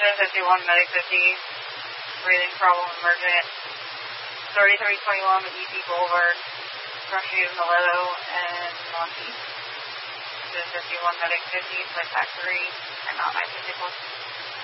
1051, medic 50, breathing problem emergent. 3321 with EP Boulevard, Front View, Mileto, and Northeast. 1051, medic 50, flight back 3, and not my physical.